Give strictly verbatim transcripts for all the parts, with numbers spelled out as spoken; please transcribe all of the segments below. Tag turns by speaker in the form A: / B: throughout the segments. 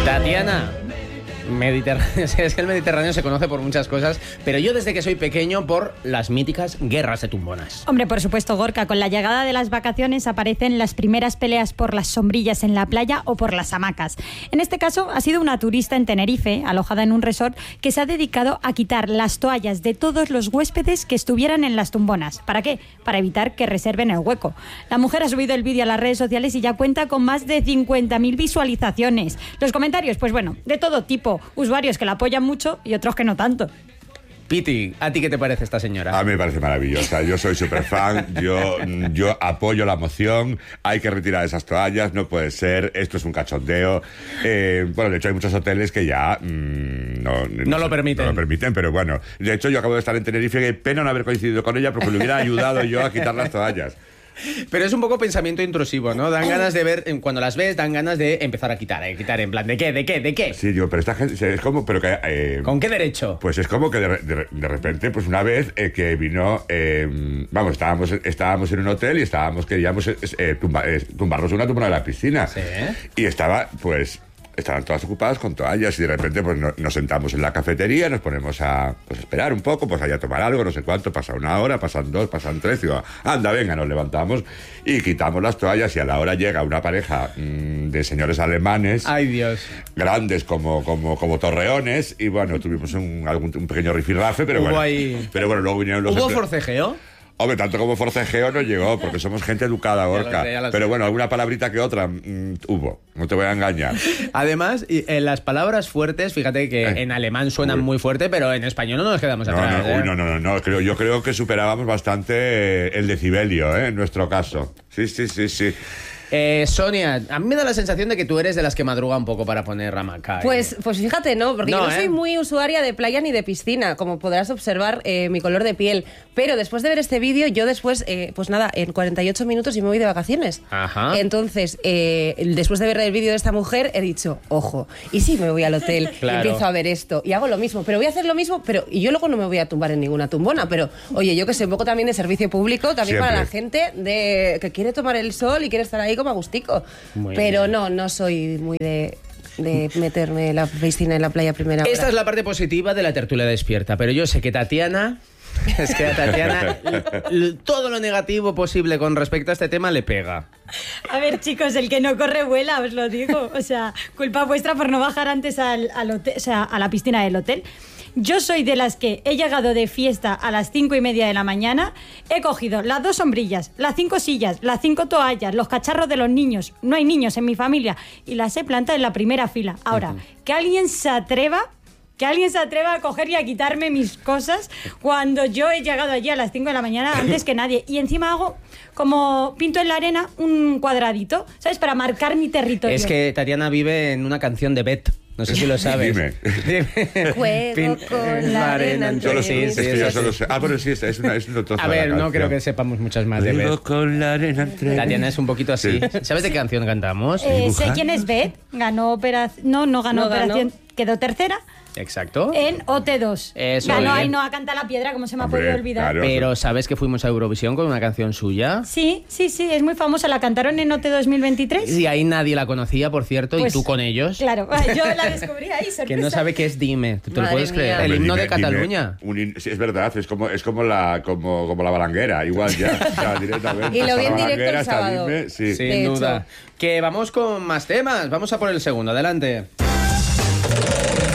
A: Tatiana, Mediterráneo, es que el Mediterráneo se conoce por muchas cosas, pero yo desde que soy pequeño por las míticas guerras de tumbonas.
B: Hombre, por supuesto, Gorka, con la llegada de las vacaciones aparecen las primeras peleas por las sombrillas en la playa o por las hamacas. En este caso ha sido una turista en Tenerife, alojada en un resort, que se ha dedicado a quitar las toallas de todos los huéspedes que estuvieran en las tumbonas. ¿Para qué? Para evitar que reserven el hueco. La mujer ha subido el vídeo a las redes sociales y ya cuenta con más de cincuenta mil visualizaciones. Los comentarios, pues bueno, de todo tipo. Usuarios que la apoyan mucho y otros que no tanto.
A: Piti, ¿a ti qué te parece esta señora?
C: A mí me parece maravillosa. Yo soy súper fan. Yo, yo apoyo la moción. Hay que retirar esas toallas. No puede ser. Esto es un cachondeo. Eh, bueno, de hecho hay muchos hoteles que ya mmm, no, no,
A: no lo permiten.
C: No lo permiten, pero bueno. De hecho yo acabo de estar en Tenerife. Qué pena no haber coincidido con ella porque le hubiera ayudado yo a quitar las toallas.
A: Pero es un poco pensamiento intrusivo, ¿no? Dan ganas de ver, cuando las ves, dan ganas de empezar a quitar, a quitar, en plan, ¿de qué? ¿De qué? ¿De qué?
C: Sí, digo, pero esta gente, es como, pero que... Eh,
A: ¿Con qué derecho?
C: Pues es como que de, de, de repente, pues una vez eh, que vino, eh, vamos, estábamos, estábamos en un hotel y estábamos, queríamos eh, tumba, eh, tumbarnos una tumba de la piscina.
A: Sí.
C: Y estaba, pues... Estaban todas ocupadas con toallas y de repente pues no, nos sentamos en la cafetería, nos ponemos a pues, esperar un poco, pues allá a tomar algo, no sé cuánto, pasa una hora, pasan dos, pasan tres, digo, anda, venga, nos levantamos y quitamos las toallas y a la hora llega una pareja mmm, de señores alemanes.
A: ¡Ay, Dios!
C: Grandes como, como, como torreones y bueno, tuvimos un, algún, un pequeño rifirrafe, pero
A: Hubo
C: bueno,
A: ahí...
C: pero bueno, luego vinieron los...
A: ¿Hubo
C: empre-
A: forcejeo?
C: Hombre, tanto como forcejeo no llegó, porque somos gente educada, Gorka.
A: sé,
C: Pero
A: sé.
C: bueno, alguna palabrita que otra mmm, hubo, no te voy a engañar.
A: Además, y, eh, las palabras fuertes, fíjate que
C: Eh.
A: en alemán suenan
C: Uy.
A: muy fuerte, pero en español no nos quedamos
C: No,
A: atrás.
C: no,
A: ¿eh?
C: uy, no, no, no, no. Creo, yo creo que superábamos bastante eh, el decibelio, ¿eh? En nuestro caso. Sí, sí, sí, sí.
A: Eh, Sonia, a mí me da la sensación de que tú eres de las que madruga un poco para poner hamaca. ¿eh?
D: Pues, pues fíjate, no, porque
A: No,
D: yo no
A: ¿eh?
D: soy muy usuaria de playa ni de piscina, como podrás observar eh, mi color de piel. Pero después de ver este vídeo, yo después, eh, pues nada, en cuarenta y ocho minutos y me voy de vacaciones.
A: Ajá.
D: Entonces, eh, después de ver el vídeo de esta mujer, he dicho, ojo, ¿y si me voy al hotel
A: Claro.
D: y empiezo a ver esto? Y hago lo mismo, pero voy a hacer lo mismo, pero y yo luego no me voy a tumbar en ninguna tumbona, pero oye, yo que sé, un poco también de servicio público, también
C: Siempre.
D: para la gente de que quiere tomar el sol y quiere estar ahí como a gustico.
A: Muy
D: Pero
A: bien.
D: no, no soy muy de, de meterme en la piscina en la playa a primera hora.
A: Esta es la parte positiva de la tertulia despierta, pero yo sé que Tatiana... Es que a Tatiana l- l- todo lo negativo posible con respecto a este tema le pega.
B: A ver, chicos, el que no corre vuela, os lo digo. O sea, culpa vuestra por no bajar antes al, al hotel, o sea, a la piscina del hotel. Yo soy de las que he llegado de fiesta a las cinco y media de la mañana, he cogido las dos sombrillas, las cinco sillas, las cinco toallas, los cacharros de los niños, no hay niños en mi familia, y las he plantado en la primera fila. Ahora, uh-huh. que alguien se atreva... Que alguien se atreva a coger y a quitarme mis cosas cuando yo he llegado allí a las cinco de la mañana antes que nadie. Y encima hago como pinto en la arena un cuadradito, ¿sabes? Para marcar mi territorio.
A: Es que Tatiana vive en una canción de Bet. No sé si lo sabes.
C: Dime.
A: Dime.
D: Juego
A: Pin-
D: con la arena entre
C: Solo
A: sí,
C: sé,
A: sí,
C: es que
A: sí,
C: yo
A: sí.
C: solo sé. Ah, pero sí, es, es, una, es un trozo
A: A
C: de la
A: ver, no
C: canción.
A: creo que sepamos muchas más de
C: Juego
A: Bet.
C: con la arena entre...
A: Tatiana es un poquito así.
C: Sí.
A: ¿Sabes de qué canción cantamos?
B: Eh, sé quién es Beth, ganó operación... No, no ganó
D: No ganó.
B: operación... Quedó tercera
A: Exacto.
B: en O T dos.
A: Eso,
B: ganó
A: bien.
B: Ainhoa Canta la Piedra, como se me ha
C: Hombre,
B: podido olvidar.
C: claro.
A: Pero ¿sabes que fuimos a Eurovisión con una canción suya?
B: Sí, sí, sí, es muy famosa. La cantaron en O T dos mil veintitrés.
A: Y ahí nadie la conocía, por cierto,
B: Pues,
A: y tú con ellos.
B: Claro, yo la descubrí ahí, sorpresa.
A: Que no sabe qué es Dime. ¿Te lo
D: Madre
A: puedes creer?
D: mía.
A: El
C: Hombre,
A: himno
C: dime,
A: de Cataluña.
C: dime, un hin- sí, es verdad, es como, es como, la, como, como la balanguera, igual ya. O sea, directamente.
D: Y lo vi en
C: Hasta la
D: directo el
C: balanguera, hasta
D: sábado.
C: Dime, sí.
A: Sin
D: De
A: duda.
D: hecho.
A: Que vamos con más temas. Vamos a por el segundo. Adelante.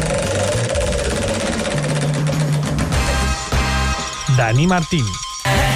E: Dani Martín.